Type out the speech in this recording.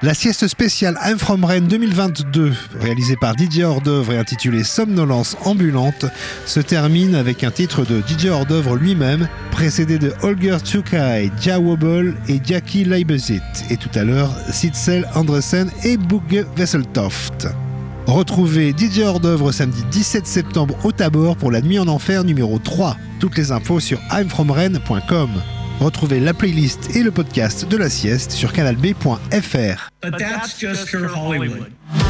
La sieste spéciale I'm From Rennes 2022, réalisée par Didier Hors-d'œuvre et intitulée Somnolence ambulante, se termine avec un titre de Didier Hors-d'œuvre lui-même, précédé de Holger Tsukai, Dia Wobble et Jackie Leibezit, et tout à l'heure Sitzel Andresen et Bugge Wesseltoft. Retrouvez Didier Hors-d'œuvre samedi 17 septembre au Tabor pour la Nuit en Enfer numéro 3. Toutes les infos sur imfromrennes.com. Retrouvez la playlist et le podcast de la sieste sur canalb.fr. But that's just her Hollywood.